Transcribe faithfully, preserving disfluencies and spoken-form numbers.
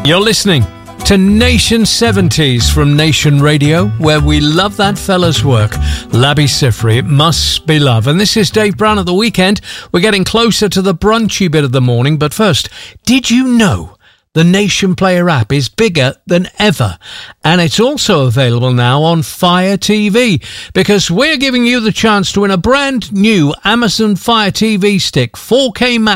You're listening to Nation seventies from Nation Radio, where we love that fella's work. Labi Siffre, It Must Be Love. And this is Dave Brown at the weekend. We're getting closer to the brunchy bit of the morning, but first, did you know the Nation Player app is bigger than ever? And it's also available now on Fire T V, because we're giving you the chance to win a brand new Amazon Fire T V stick, four K Max